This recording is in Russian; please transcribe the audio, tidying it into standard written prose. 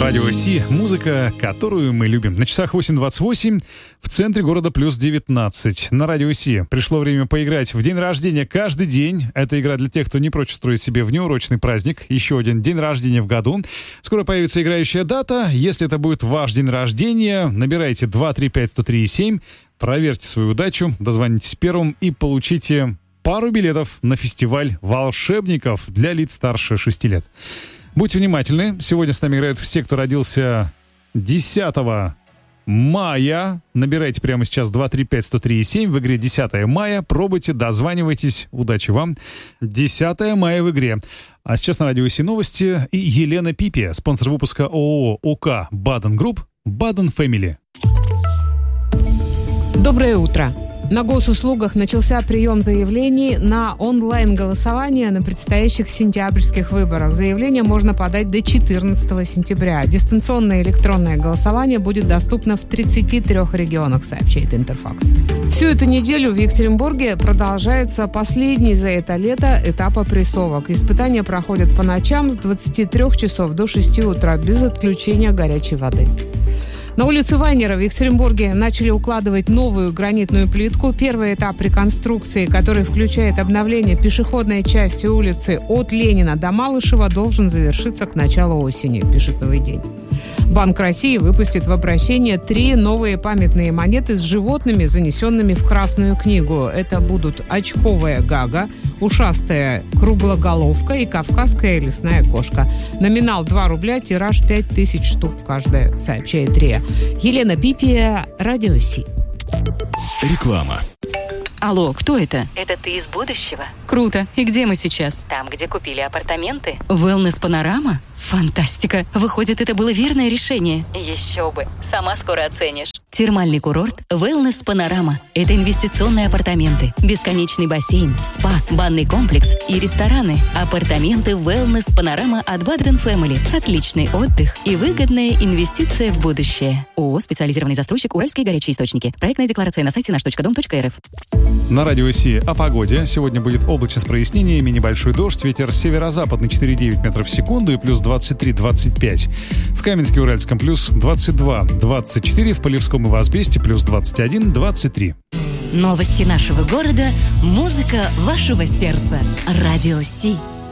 Радио Си. Музыка, которую мы любим. На часах 8:28, в центре города плюс 19. На Радио Си пришло время поиграть в день рождения каждый день. Это игра для тех, кто не прочь устроить себе внеурочный праздник. Еще один день рождения в году. Скоро появится играющая дата. Если это будет ваш день рождения, набирайте 235-103-7. Проверьте свою удачу, дозвонитесь первым и получите пару билетов на фестиваль волшебников для лиц старше 6 лет. Будьте внимательны. Сегодня с нами играют все, кто родился 10 мая. Набирайте прямо сейчас 235-103-7 в игре 10 мая. Пробуйте, дозванивайтесь. Удачи вам. 10 мая в игре. А сейчас на Радио Си новости. И Елена Пипи, спонсор выпуска ООО ОК «Баден Групп», «Баден Фэмили». Доброе утро. На госуслугах начался прием заявлений на онлайн-голосование на предстоящих сентябрьских выборах. Заявление можно подать до 14 сентября. Дистанционное электронное голосование будет доступно в 33 регионах, сообщает Интерфакс. Всю эту неделю в Екатеринбурге продолжается последний за это лето этап опрессовок. Испытания проходят по ночам с 23 часов до 6 утра без отключения горячей воды. На улице Вайнера в Екатеринбурге начали укладывать новую гранитную плитку. Первый этап реконструкции, который включает обновление пешеходной части улицы от Ленина до Малышева, должен завершиться к началу осени, пишет «Новый день». Банк России выпустит в обращение 3 новые памятные монеты с животными, занесенными в Красную книгу. Это будут очковая гага, ушастая круглоголовка и кавказская лесная кошка. Номинал 2 рубля, тираж 5000 штук каждая, сообщает РИА. Елена Пипи, Радио Си. Реклама. Алло, кто это? Это ты из будущего? Круто. И где мы сейчас? Там, где купили апартаменты. Wellness Панорама? Фантастика. Выходит, это было верное решение. Еще бы. Сама скоро оценишь. Термальный курорт Wellness Панорама. Это инвестиционные апартаменты, бесконечный бассейн, спа, банный комплекс и рестораны. Апартаменты Wellness Панорама от Баден Фэмили. Отличный отдых и выгодная инвестиция в будущее. ООО «Специализированный застройщик Уральские горячие источники». Проектная декларация на сайте наш.дом.рф. На Радио Си о погоде. Сегодня будет облачно с прояснениями, небольшой дождь, ветер северо-западный 4,9 метров в секунду и плюс 23-25. В Каменске-Уральском плюс 22-24, в Полевском и в Азбесте плюс 21-23. Новости нашего города, музыка вашего сердца. Радио Си.